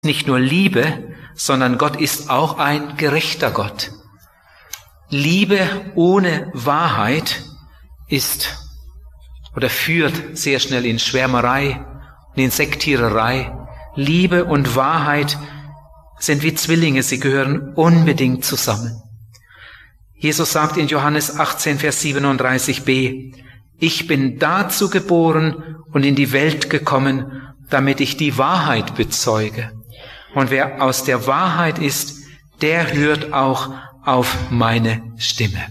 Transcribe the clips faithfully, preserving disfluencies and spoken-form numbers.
nicht nur Liebe, sondern Gott ist auch ein gerechter Gott. Liebe ohne Wahrheit ist oder führt sehr schnell in Schwärmerei und in Sektiererei. Liebe und Wahrheit sind wie Zwillinge, sie gehören unbedingt zusammen. Jesus sagt in Johannes achtzehn, Vers siebenunddreißig b, ich bin dazu geboren und in die Welt gekommen, damit ich die Wahrheit bezeuge. Und wer aus der Wahrheit ist, der hört auch auf meine Stimme.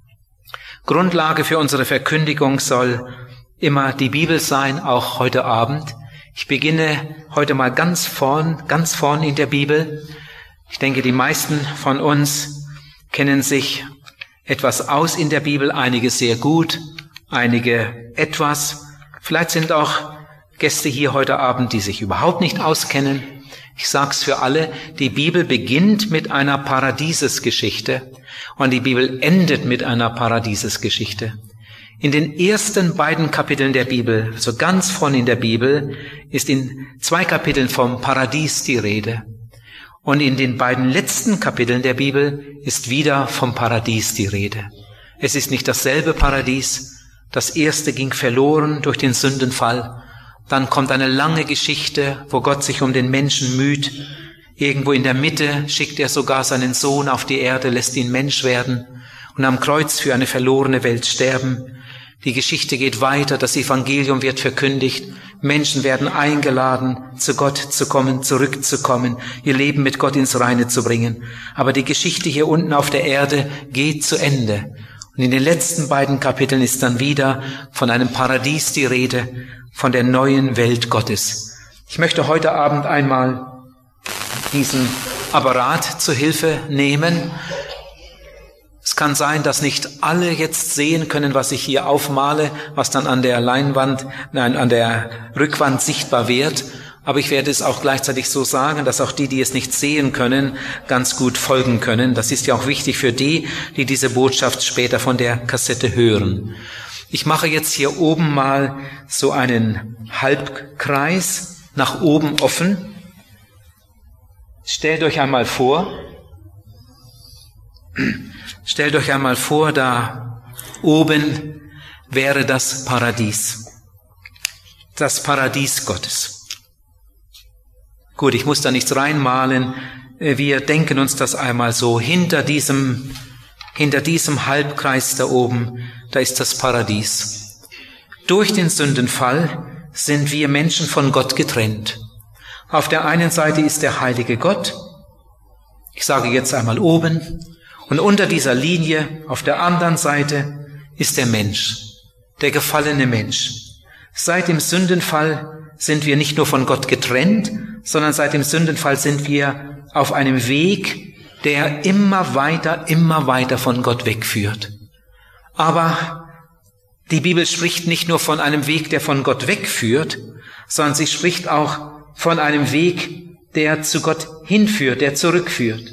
Grundlage für unsere Verkündigung soll immer die Bibel sein, auch heute Abend. Ich beginne heute mal ganz vorn, ganz vorn in der Bibel. Ich denke, die meisten von uns kennen sich etwas aus in der Bibel, einige sehr gut, einige etwas. Vielleicht sind auch Gäste hier heute Abend, die sich überhaupt nicht auskennen. Ich sag's für alle, die Bibel beginnt mit einer Paradiesesgeschichte und die Bibel endet mit einer Paradiesesgeschichte. In den ersten beiden Kapiteln der Bibel, so ganz vorne in der Bibel, ist in zwei Kapiteln vom Paradies die Rede. Und in den beiden letzten Kapiteln der Bibel ist wieder vom Paradies die Rede. Es ist nicht dasselbe Paradies. Das erste ging verloren durch den Sündenfall. Dann kommt eine lange Geschichte, wo Gott sich um den Menschen müht. Irgendwo in der Mitte schickt er sogar seinen Sohn auf die Erde, lässt ihn Mensch werden und am Kreuz für eine verlorene Welt sterben. Die Geschichte geht weiter, das Evangelium wird verkündigt, Menschen werden eingeladen, zu Gott zu kommen, zurückzukommen, ihr Leben mit Gott ins Reine zu bringen. Aber die Geschichte hier unten auf der Erde geht zu Ende. Und in den letzten beiden Kapiteln ist dann wieder von einem Paradies die Rede, von der neuen Welt Gottes. Ich möchte heute Abend einmal diesen Apparat zur Hilfe nehmen. Es kann sein, dass nicht alle jetzt sehen können, was ich hier aufmale, was dann an der Leinwand, nein, an der Rückwand sichtbar wird. Aber ich werde es auch gleichzeitig so sagen, dass auch die, die es nicht sehen können, ganz gut folgen können. Das ist ja auch wichtig für die, die diese Botschaft später von der Kassette hören. Ich mache jetzt hier oben mal so einen Halbkreis, nach oben offen. Stellt euch einmal vor, stellt euch einmal vor, da oben wäre das Paradies. Das Paradies Gottes. Gut, ich muss da nichts reinmalen. Wir denken uns das einmal so. Hinter diesem, hinter diesem Halbkreis da oben, da ist das Paradies. Durch den Sündenfall sind wir Menschen von Gott getrennt. Auf der einen Seite ist der heilige Gott. Ich sage jetzt einmal oben. Und unter dieser Linie, auf der anderen Seite, ist der Mensch, der gefallene Mensch. Seit dem Sündenfall sind wir nicht nur von Gott getrennt, sondern seit dem Sündenfall sind wir auf einem Weg, der immer weiter, immer weiter von Gott wegführt. Aber die Bibel spricht nicht nur von einem Weg, der von Gott wegführt, sondern sie spricht auch von einem Weg, der zu Gott hinführt, der zurückführt.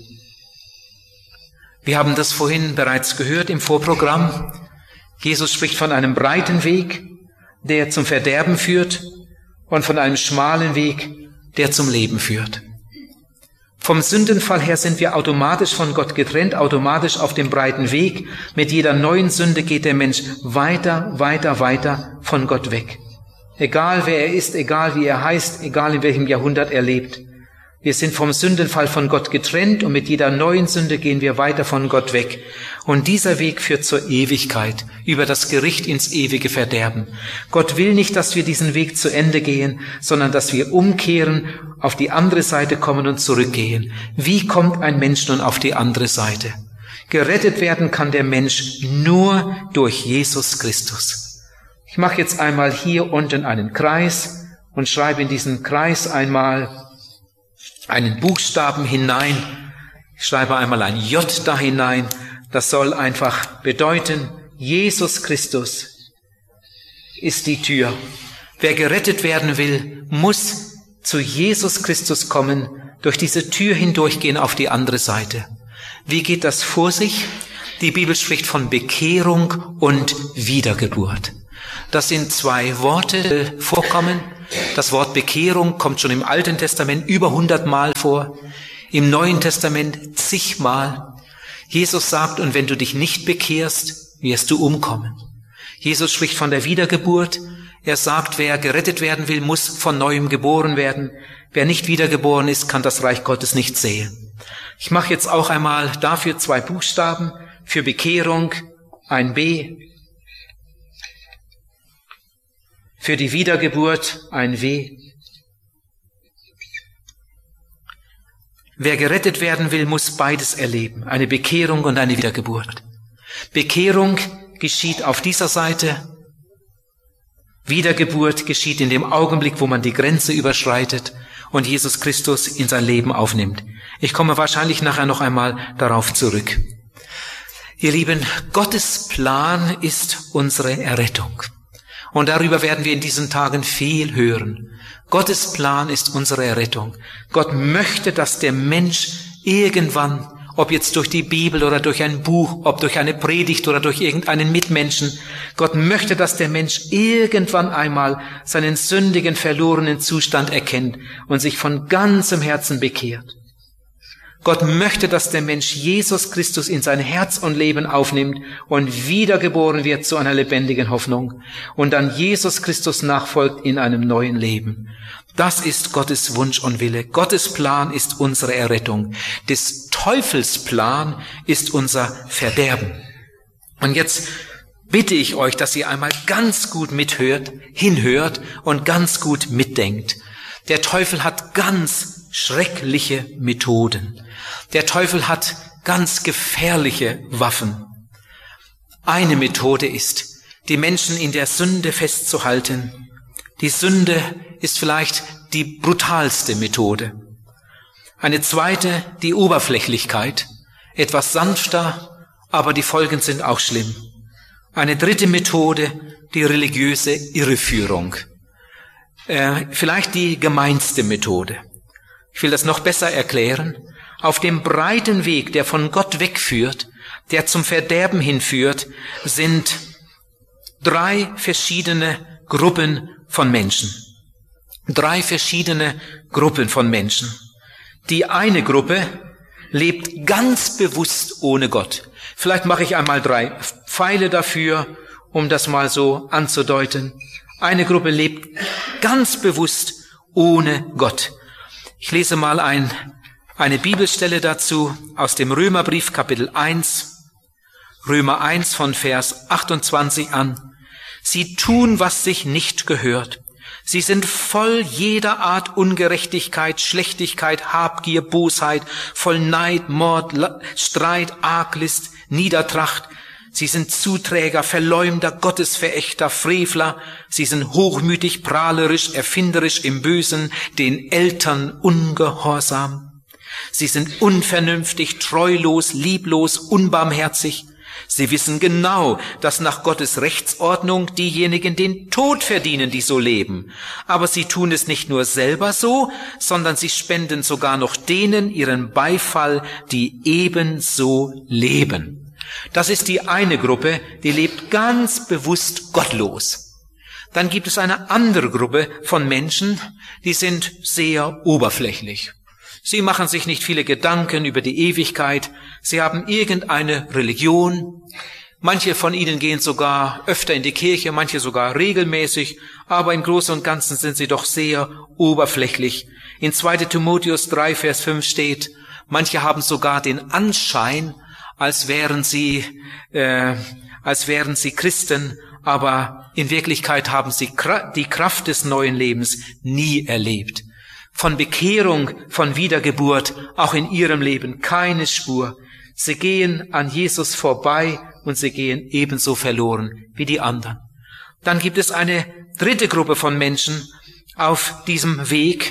Wir haben das vorhin bereits gehört im Vorprogramm. Jesus spricht von einem breiten Weg, der zum Verderben führt, und von einem schmalen Weg, der zum Leben führt. Vom Sündenfall her sind wir automatisch von Gott getrennt, automatisch auf dem breiten Weg. Mit jeder neuen Sünde geht der Mensch weiter, weiter, weiter von Gott weg. Egal wer er ist, egal wie er heißt, egal in welchem Jahrhundert er lebt. Wir sind vom Sündenfall von Gott getrennt und mit jeder neuen Sünde gehen wir weiter von Gott weg. Und dieser Weg führt zur Ewigkeit, über das Gericht ins ewige Verderben. Gott will nicht, dass wir diesen Weg zu Ende gehen, sondern dass wir umkehren, auf die andere Seite kommen und zurückgehen. Wie kommt ein Mensch nun auf die andere Seite? Gerettet werden kann der Mensch nur durch Jesus Christus. Ich mache jetzt einmal hier unten einen Kreis und schreibe in diesen Kreis einmal einen Buchstaben hinein. Ich schreibe einmal ein J da hinein. Das soll einfach bedeuten, Jesus Christus ist die Tür. Wer gerettet werden will, muss zu Jesus Christus kommen, durch diese Tür hindurchgehen auf die andere Seite. Wie geht das vor sich? Die Bibel spricht von Bekehrung und Wiedergeburt. Das sind zwei Worte, die vorkommen. Das Wort Bekehrung kommt schon im Alten Testament über hundertmal vor, im Neuen Testament zigmal. Jesus sagt, und wenn du dich nicht bekehrst, wirst du umkommen. Jesus spricht von der Wiedergeburt. Er sagt, wer gerettet werden will, muss von Neuem geboren werden. Wer nicht wiedergeboren ist, kann das Reich Gottes nicht sehen. Ich mache jetzt auch einmal dafür zwei Buchstaben. Für Bekehrung ein B. Für die Wiedergeburt ein W. Wer gerettet werden will, muss beides erleben. Eine Bekehrung und eine Wiedergeburt. Bekehrung geschieht auf dieser Seite. Wiedergeburt geschieht in dem Augenblick, wo man die Grenze überschreitet und Jesus Christus in sein Leben aufnimmt. Ich komme wahrscheinlich nachher noch einmal darauf zurück. Ihr Lieben, Gottes Plan ist unsere Errettung. Und darüber werden wir in diesen Tagen viel hören. Gottes Plan ist unsere Errettung. Gott möchte, dass der Mensch irgendwann, ob jetzt durch die Bibel oder durch ein Buch, ob durch eine Predigt oder durch irgendeinen Mitmenschen, Gott möchte, dass der Mensch irgendwann einmal seinen sündigen, verlorenen Zustand erkennt und sich von ganzem Herzen bekehrt. Gott möchte, dass der Mensch Jesus Christus in sein Herz und Leben aufnimmt und wiedergeboren wird zu einer lebendigen Hoffnung und dann Jesus Christus nachfolgt in einem neuen Leben. Das ist Gottes Wunsch und Wille. Gottes Plan ist unsere Errettung. Des Teufels Plan ist unser Verderben. Und jetzt bitte ich euch, dass ihr einmal ganz gut mithört, hinhört und ganz gut mitdenkt. Der Teufel hat ganz schreckliche Methoden. Der Teufel hat ganz gefährliche Waffen. Eine Methode ist, die Menschen in der Sünde festzuhalten. Die Sünde ist vielleicht die brutalste Methode. Eine zweite, die Oberflächlichkeit. Etwas sanfter, aber die Folgen sind auch schlimm. Eine dritte Methode, die religiöse Irreführung. Äh, vielleicht die gemeinste Methode. Ich will das noch besser erklären. Auf dem breiten Weg, der von Gott wegführt, der zum Verderben hinführt, sind drei verschiedene Gruppen von Menschen. Drei verschiedene Gruppen von Menschen. Die eine Gruppe lebt ganz bewusst ohne Gott. Vielleicht mache ich einmal drei Pfeile dafür, um das mal so anzudeuten. Eine Gruppe lebt ganz bewusst ohne Gott. Ich lese mal ein, eine Bibelstelle dazu aus dem Römerbrief Kapitel eins, Römer eins von Vers achtundzwanzig an. Sie tun, was sich nicht gehört. Sie sind voll jeder Art Ungerechtigkeit, Schlechtigkeit, Habgier, Bosheit, voll Neid, Mord, Streit, Arglist, Niedertracht. Sie sind Zuträger, Verleumder, Gottesverächter, Frevler. Sie sind hochmütig, prahlerisch, erfinderisch im Bösen, den Eltern ungehorsam. Sie sind unvernünftig, treulos, lieblos, unbarmherzig. Sie wissen genau, dass nach Gottes Rechtsordnung diejenigen den Tod verdienen, die so leben. Aber sie tun es nicht nur selber so, sondern sie spenden sogar noch denen ihren Beifall, die ebenso leben. Das ist die eine Gruppe, die lebt ganz bewusst gottlos. Dann gibt es eine andere Gruppe von Menschen, die sind sehr oberflächlich. Sie machen sich nicht viele Gedanken über die Ewigkeit. Sie haben irgendeine Religion. Manche von ihnen gehen sogar öfter in die Kirche, manche sogar regelmäßig. Aber im Großen und Ganzen sind sie doch sehr oberflächlich. In zweiter Timotheus drei, Vers fünf steht, manche haben sogar den Anschein, als wären sie, äh, als wären sie Christen, aber in Wirklichkeit haben sie die Kraft des neuen Lebens nie erlebt. Von Bekehrung, von Wiedergeburt, auch in ihrem Leben keine Spur. Sie gehen an Jesus vorbei und sie gehen ebenso verloren wie die anderen. Dann gibt es eine dritte Gruppe von Menschen auf diesem Weg.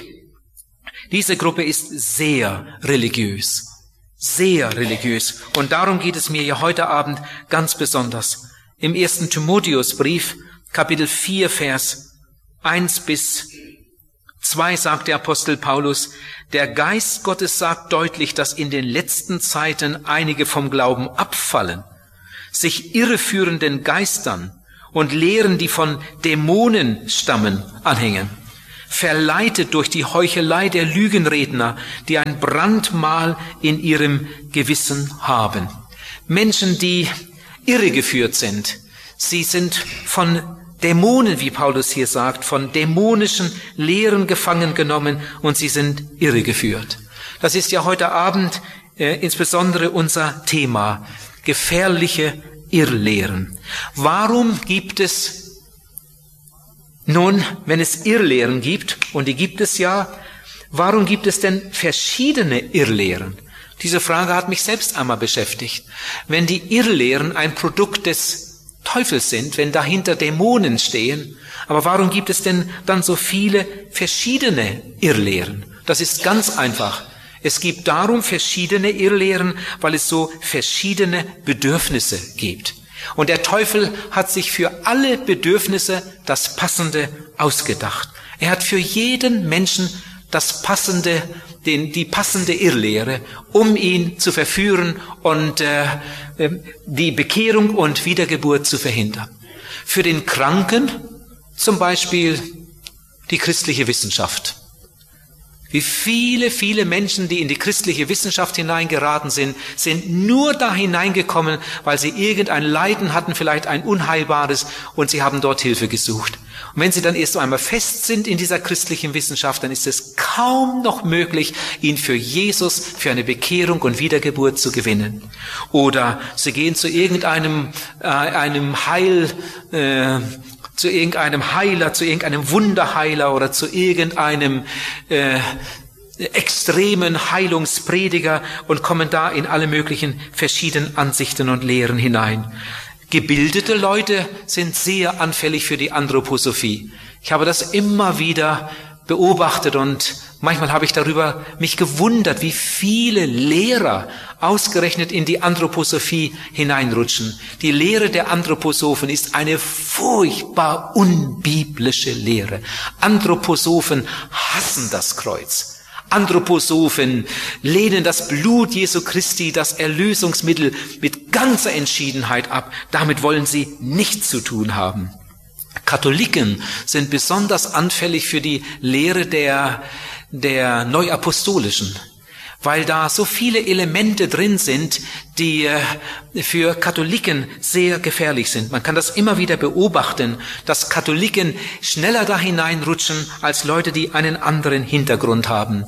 Diese Gruppe ist sehr religiös, sehr religiös. Und darum geht es mir ja heute Abend ganz besonders. Im ersten Timotheusbrief, Kapitel vier, Vers eins bis zwei sagt der Apostel Paulus, der Geist Gottes sagt deutlich, dass in den letzten Zeiten einige vom Glauben abfallen, sich irreführenden Geistern und Lehren, die von Dämonen stammen, anhängen. verleitet durch die Heuchelei der Lügenredner, die ein Brandmal in ihrem Gewissen haben. Menschen, die irregeführt sind. Sie sind von Dämonen, wie Paulus hier sagt, von dämonischen Lehren gefangen genommen und sie sind irregeführt. Das ist ja heute Abend äh, insbesondere unser Thema, gefährliche Irrlehren. Warum gibt es nun, wenn es Irrlehren gibt, und die gibt es ja, warum gibt es denn verschiedene Irrlehren? Diese Frage hat mich selbst einmal beschäftigt. Wenn die Irrlehren ein Produkt des Teufels sind, wenn dahinter Dämonen stehen, aber warum gibt es denn dann so viele verschiedene Irrlehren? Das ist ganz einfach. Es gibt darum verschiedene Irrlehren, weil es so verschiedene Bedürfnisse gibt. Und der Teufel hat sich für alle Bedürfnisse das Passende ausgedacht. Er hat für jeden Menschen das passende, den, die passende Irrlehre, um ihn zu verführen und äh, die Bekehrung und Wiedergeburt zu verhindern. Für den Kranken zum Beispiel die christliche Wissenschaft. Wie viele, viele Menschen, die in die christliche Wissenschaft hineingeraten sind, sind nur da hineingekommen, weil sie irgendein Leiden hatten, vielleicht ein unheilbares, und sie haben dort Hilfe gesucht. Und wenn sie dann erst einmal fest sind in dieser christlichen Wissenschaft, dann ist es kaum noch möglich, ihn für Jesus, für eine Bekehrung und Wiedergeburt zu gewinnen. Oder sie gehen zu irgendeinem äh, einem Heil, äh, zu irgendeinem Heiler, zu irgendeinem Wunderheiler oder zu irgendeinem äh, extremen Heilungsprediger und kommen da in alle möglichen verschiedenen Ansichten und Lehren hinein. Gebildete Leute sind sehr anfällig für die Anthroposophie. Ich habe das immer wieder beobachtet und manchmal habe ich darüber mich gewundert, wie viele Lehrer ausgerechnet in die Anthroposophie hineinrutschen. Die Lehre der Anthroposophen ist eine furchtbar unbiblische Lehre. Anthroposophen hassen das Kreuz. Anthroposophen lehnen das Blut Jesu Christi, das Erlösungsmittel, mit ganzer Entschiedenheit ab. Damit wollen sie nichts zu tun haben. Katholiken sind besonders anfällig für die Lehre der, der Neuapostolischen, weil da so viele Elemente drin sind, die für Katholiken sehr gefährlich sind. Man kann das immer wieder beobachten, dass Katholiken schneller da hineinrutschen als Leute, die einen anderen Hintergrund haben.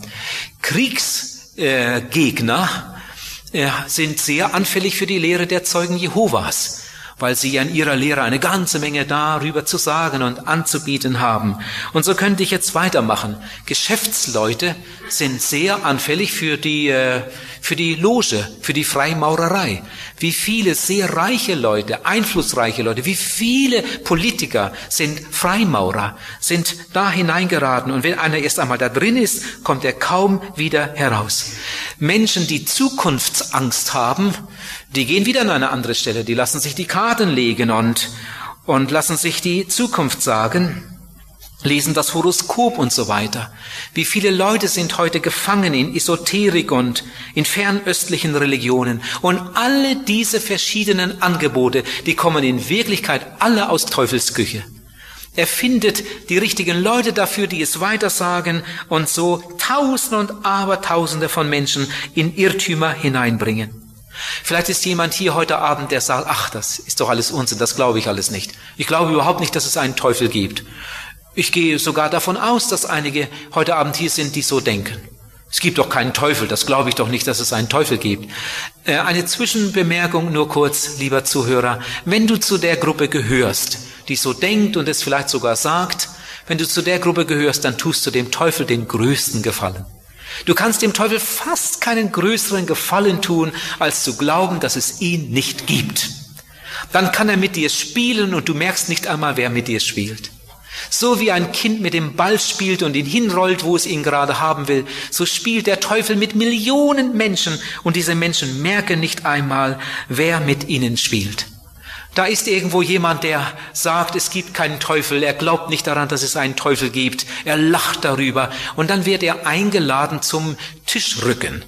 Kriegsgegner äh, sind sehr anfällig für die Lehre der Zeugen Jehovas, weil sie ja in ihrer Lehre eine ganze Menge darüber zu sagen und anzubieten haben. Und so könnte ich jetzt weitermachen. Geschäftsleute sind sehr anfällig für die, für die Loge, für die Freimaurerei. Wie viele sehr reiche Leute, einflussreiche Leute, wie viele Politiker sind Freimaurer, sind da hineingeraten. Und wenn einer erst einmal da drin ist, kommt er kaum wieder heraus. Menschen, die Zukunftsangst haben, die gehen wieder an eine andere Stelle, die lassen sich die Karten legen und, und lassen sich die Zukunft sagen, lesen das Horoskop und so weiter. Wie viele Leute sind heute gefangen in Esoterik und in fernöstlichen Religionen. Und alle diese verschiedenen Angebote, die kommen in Wirklichkeit alle aus Teufels Küche. Er findet die richtigen Leute dafür, die es weitersagen und so Tausende und Abertausende von Menschen in Irrtümer hineinbringen. Vielleicht ist jemand hier heute Abend, der sagt, ach, das ist doch alles Unsinn, das glaube ich alles nicht. Ich glaube überhaupt nicht, dass es einen Teufel gibt. Ich gehe sogar davon aus, dass einige heute Abend hier sind, die so denken. Es gibt doch keinen Teufel, das glaube ich doch nicht, dass es einen Teufel gibt. Äh, eine Zwischenbemerkung nur kurz, lieber Zuhörer. Wenn du zu der Gruppe gehörst, die so denkt und es vielleicht sogar sagt, wenn du zu der Gruppe gehörst, dann tust du dem Teufel den größten Gefallen. Du kannst dem Teufel fast keinen größeren Gefallen tun, als zu glauben, dass es ihn nicht gibt. Dann kann er mit dir spielen und du merkst nicht einmal, wer mit dir spielt. So wie ein Kind mit dem Ball spielt und ihn hinrollt, wo es ihn gerade haben will, so spielt der Teufel mit Millionen Menschen und diese Menschen merken nicht einmal, wer mit ihnen spielt. Da ist irgendwo jemand, der sagt, es gibt keinen Teufel, er glaubt nicht daran, dass es einen Teufel gibt, er lacht darüber und dann wird er eingeladen zum Tischrücken.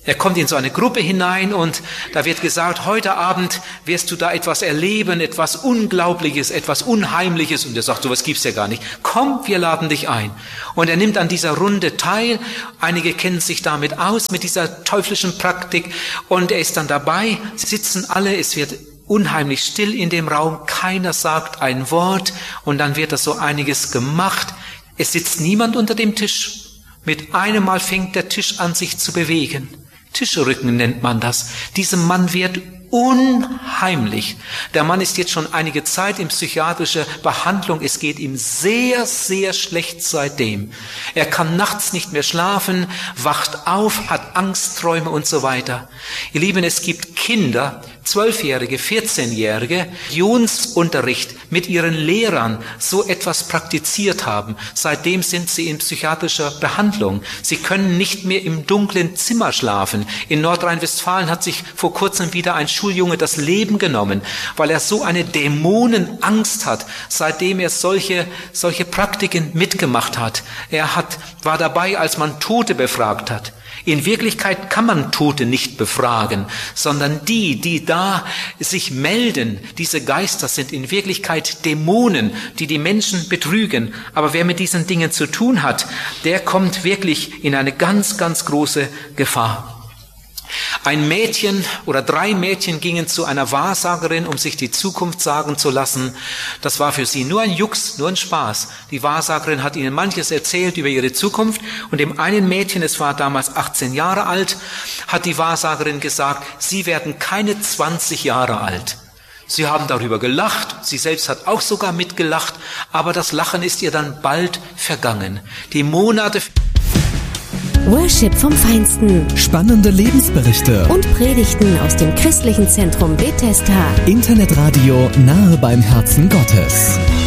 Er kommt in so eine Gruppe hinein und da wird gesagt, heute Abend wirst du da etwas erleben, etwas Unglaubliches, etwas Unheimliches. Und er sagt, sowas gibt's ja gar nicht. Komm, wir laden dich ein. Und er nimmt an dieser Runde teil. Einige kennen sich damit aus, mit dieser teuflischen Praktik. Und er ist dann dabei, sie sitzen alle, es wird unheimlich still in dem Raum, keiner sagt ein Wort und dann wird da so einiges gemacht. Es sitzt niemand unter dem Tisch. Mit einem Mal fängt der Tisch an, sich zu bewegen. Tischrücken nennt man das. Diesem Mann wird unheimlich. Der Mann ist jetzt schon einige Zeit in psychiatrischer Behandlung. Es geht ihm sehr, sehr schlecht seitdem. Er kann nachts nicht mehr schlafen, wacht auf, hat Angstträume und so weiter. Ihr Lieben, es gibt Kinder, Zwölfjährige, vierzehnjährige, Religionsunterricht mit ihren Lehrern so etwas praktiziert haben. Seitdem sind sie in psychiatrischer Behandlung. Sie können nicht mehr im dunklen Zimmer schlafen. In Nordrhein-Westfalen hat sich vor kurzem wieder ein Schuljunge das Leben genommen, weil er so eine Dämonenangst hat, seitdem er solche, solche Praktiken mitgemacht hat. Er hat, war dabei, als man Tote befragt hat. In Wirklichkeit kann man Tote nicht befragen, sondern die, die da sich melden, diese Geister sind in Wirklichkeit Dämonen, die die Menschen betrügen. Aber wer mit diesen Dingen zu tun hat, der kommt wirklich in eine ganz, ganz große Gefahr. Ein Mädchen oder drei Mädchen gingen zu einer Wahrsagerin, um sich die Zukunft sagen zu lassen. Das war für sie nur ein Jux, nur ein Spaß. Die Wahrsagerin hat ihnen manches erzählt über ihre Zukunft und dem einen Mädchen, es war damals achtzehn Jahre alt, hat die Wahrsagerin gesagt, sie werden keine zwanzig Jahre alt. Sie haben darüber gelacht, sie selbst hat auch sogar mitgelacht, aber das Lachen ist ihr dann bald vergangen. Die Monate... Worship vom Feinsten. Spannende Lebensberichte. Und Predigten aus dem christlichen Zentrum Bethesda. Internetradio nahe beim Herzen Gottes.